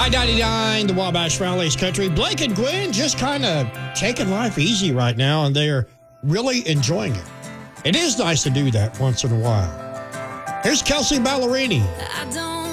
I-99, the Wabash Valley's country. Blake and Gwen just kind of taking life easy right now, and they're really enjoying it. It is nice to do that once in a while. Here's Kelsey Ballerini. I don't